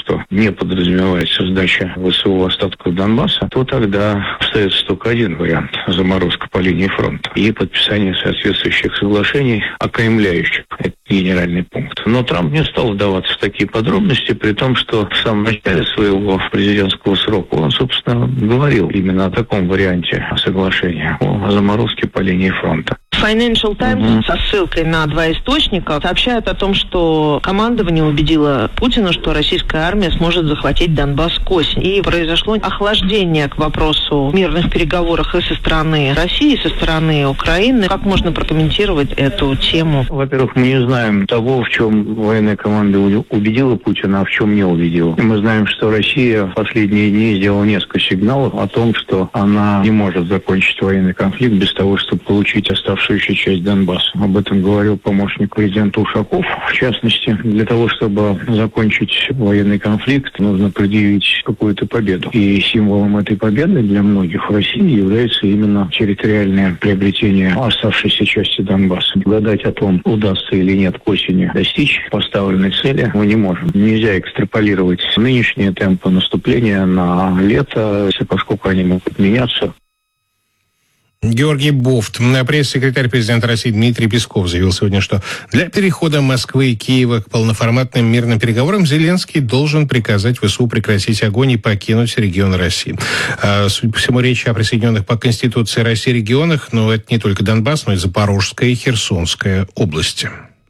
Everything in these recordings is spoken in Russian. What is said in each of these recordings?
что не подразумевается сдача ВСУ остатков Донбасса, то тогда остается только один вариант – заморозка по линии фронта и подписание соответствующих соглашений, окаймляющих этот генеральный пункт. Но Трамп не стал вдаваться в такие подробности, при том, что в самом начале своего президентского срока он, собственно, говорил именно о таком варианте соглашения, о заморозке по линии фронта. Financial Times со ссылкой на 2 источника сообщают о том, что командование убедило Путина, что российская армия сможет захватить Донбасс к осени. И произошло охлаждение к вопросу мирных переговоров и со стороны России, и со стороны Украины. Как можно прокомментировать эту тему? Во-первых, мы не знаем того, в чем военная команда убедила Путина, а в чем не убедила. Мы знаем, что Россия в последние дни сделала несколько сигналов о том, что она не может закончить военный конфликт без того, чтобы получить оставшуюся часть Донбасса. Об этом говорил помощник президента Ушаков. В частности, для того, чтобы закончить военный конфликт, нужно предъявить какую-то победу. И символом этой победы для многих в России является именно территориальное приобретение оставшейся части Донбасса. Гадать о том, удастся или нет к осени достичь поставленной цели, мы не можем. Нельзя экстраполировать нынешние темпы наступления на лето, поскольку они могут меняться. Георгий Бофт, пресс-секретарь президента России Дмитрий Песков, заявил сегодня, что для перехода Москвы и Киева к полноформатным мирным переговорам Зеленский должен приказать ВСУ прекратить огонь и покинуть регион России. Судя по всему, речь о присоединенных по Конституции России регионах, но это не только Донбасс, но и Запорожская и Херсонская области.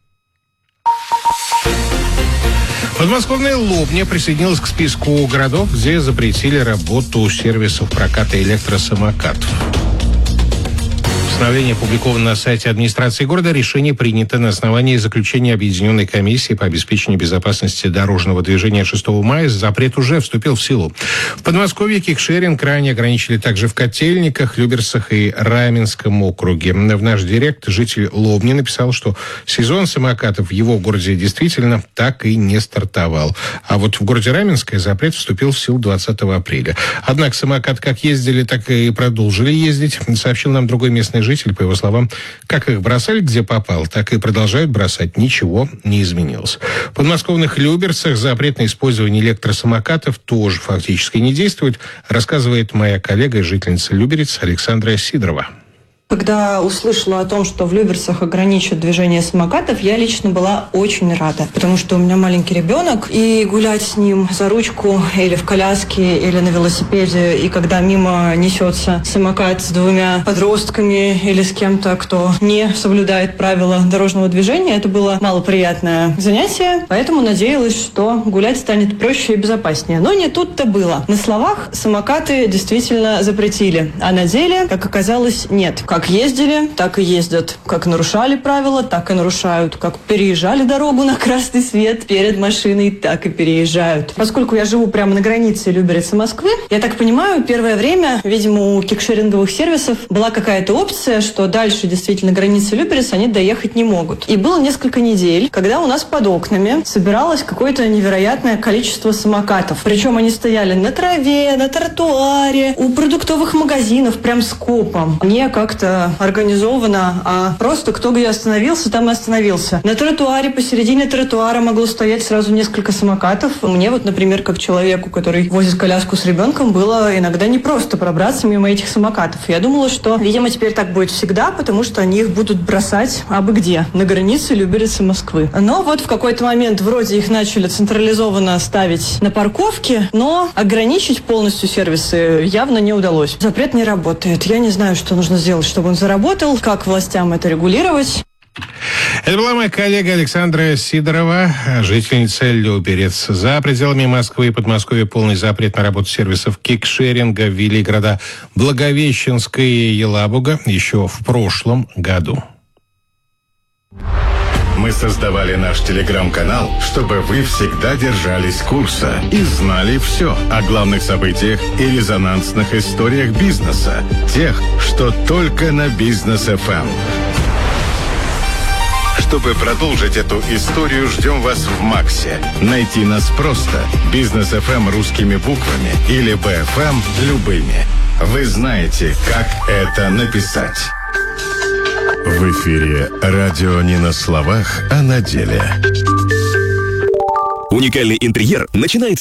Подмосковная Лобня присоединилась к списку городов, где запретили работу сервисов проката электросамокатов. Постановление опубликовано на сайте администрации города. Решение принято на основании заключения Объединенной комиссии по обеспечению безопасности дорожного движения 6 мая. Запрет уже вступил в силу. В Подмосковье кикшеринг ранее ограничили также в Котельниках, Люберцах и Раменском округе. В наш директ житель Лобни написал, что сезон самокатов в его городе действительно так и не стартовал. А вот в городе Раменское запрет вступил в силу 20 апреля. Однако самокат как ездили, так и продолжили ездить, сообщил нам другой местный житель. По его словам, как их бросали где попал, так и продолжают бросать. Ничего не изменилось. В подмосковных Люберцах запрет на использование электросамокатов тоже фактически не действует, рассказывает моя коллега и жительница Люберец Александра Сидорова. Когда услышала о том, что в Люберцах ограничат движение самокатов, я лично была очень рада, потому что у меня маленький ребенок, и гулять с ним за ручку или в коляске, или на велосипеде, и когда мимо несется самокат с 2 подростками или с кем-то, кто не соблюдает правила дорожного движения, это было малоприятное занятие, поэтому надеялась, что гулять станет проще и безопаснее. Но не тут-то было. На словах самокаты действительно запретили, а на деле, как оказалось, нет. Как ездили, так и ездят. Как нарушали правила, так и нарушают. Как переезжали дорогу на красный свет перед машиной, так и переезжают. Поскольку я живу прямо на границе Люберец и Москвы, я так понимаю, первое время, видимо, у кикшеринговых сервисов была какая-то опция, что дальше действительно границы Люберец они доехать не могут. И было несколько недель, когда у нас под окнами собиралось какое-то невероятное количество самокатов. Причем они стояли на траве, на тротуаре, у продуктовых магазинов, прям скопом. Не как-то организованно, а просто кто где остановился, там и остановился. На тротуаре, посередине тротуара могло стоять сразу несколько самокатов. Мне вот, например, как человеку, который возит коляску с ребенком, было иногда непросто пробраться мимо этих самокатов. Я думала, что, видимо, теперь так будет всегда, потому что они их будут бросать абы где, на границе Люберец и Москвы. Но вот в какой-то момент вроде их начали централизованно ставить на парковке, но ограничить полностью сервисы явно не удалось. Запрет не работает. Я не знаю, что нужно сделать, чтобы он заработал, как властям это регулировать. Это была моя коллега Александра Сидорова, жительница Люберец. За пределами Москвы и Подмосковья полный запрет на работу сервисов кикшеринга ввели города Благовещенская и Елабуга еще в прошлом году. Мы создавали наш телеграм-канал, чтобы вы всегда держались курса и знали все о главных событиях и резонансных историях бизнеса. Тех, что только на Бизнес ФМ. Чтобы продолжить эту историю, ждем вас в Максе. Найти нас просто. Бизнес ФМ русскими буквами или БФМ любыми. Вы знаете, как это написать. В эфире радио не на словах, а на деле. Уникальный интерьер начинает